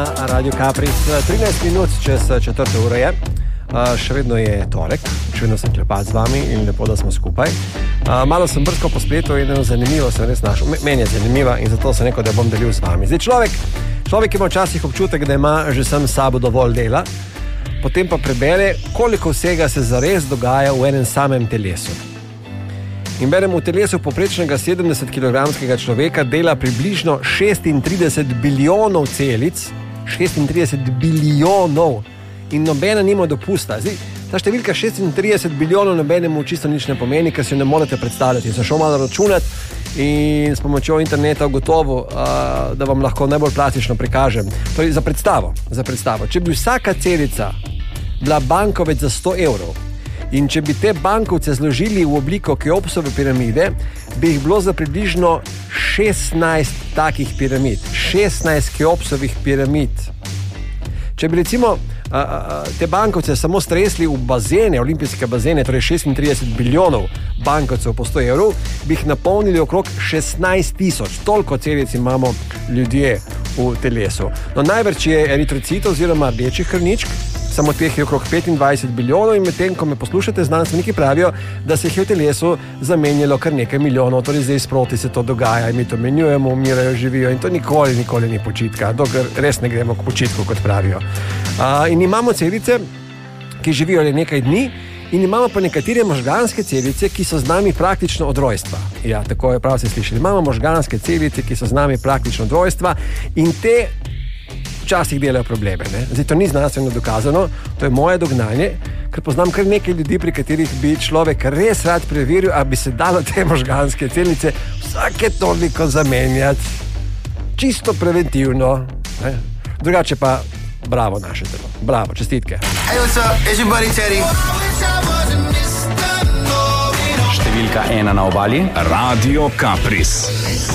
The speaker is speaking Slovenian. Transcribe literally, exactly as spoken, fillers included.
Radio Capris, trinajst minut čez četrte ure je, še vedno je torek, še vedno sem klepat z vami in lepo, da smo skupaj. Malo sem brskal po spletu in eno zanimivo sem res našel, meni je zanimiva in zato sem rekel, da bom delil z vami. Zdaj človek, človek ima včasih občutek, da ima že sam s sabo dovolj dela, potem pa prebere, koliko vsega se zares dogaja v enem samem telesu. In berem, v telesu poprečnega sedemdesetkilogramskega človeka dela približno šestintrideset bilijonov celic, šestintrideset bilijonov in nobena nima dopusta. Zdaj, ta številka šestintrideset bilijonov nobenemu čisto nič ne pomeni, ker si ne morete predstavljati. Sem šel malo računati in s pomočjo interneta ugotovil, uh, da vam lahko najbolj plastično prikažem. Torej, za predstavo, za predstavo. Če bi vsaka celica bila bankovec za sto evrov in če bi te bankovce zložili v obliko Keopsove piramide, bi jih bilo za približno šestnajst takih piramid. šestnajst Keopsovih piramid. Če bi recimo a, a, te bankovce samo stresli v bazene, olimpijske bazene, torej šestintrideset bilijonov bankovcev po sto evrov, bi jih napolnili okrog šestnajst tisoč. Toliko celic imamo ljudje v telesu. No, največ je eritrocitov oziroma rdečih krvničk, samo teh je okrog petindvajset bilijonov in medtem, ko me poslušate, znanstveniki pravijo, da se jih je v telesu zamenjalo kar nekaj milijonov, torej zdaj sproti se to dogaja in mi to menjujemo, umirajo, živijo in to nikoli, nikoli ni počitka, dokler res ne gremo k počitku, kot pravijo. A, in imamo celice, ki živijo le nekaj dni in imamo pa nekatere možganske celice, ki so z nami praktično od rojstva. Ja, tako je, prav se slišali. Imamo možganske celice, ki so z nami praktično od rojstva in te včasih delajo probleme. Ne? Zdaj, to ni znanstveno dokazano, to je moje dognanje, ker poznam kar nekaj ljudi, pri katerih bi človek res rad preveril, a bi se dalo te možganske celice vsake toliko zamenjati. Čisto preventivno. Ne? Drugače pa bravo naše telo. Bravo, čestitke. Hey, what's up? It's your buddy Teddy. Številka ena na obali, Radio Capris.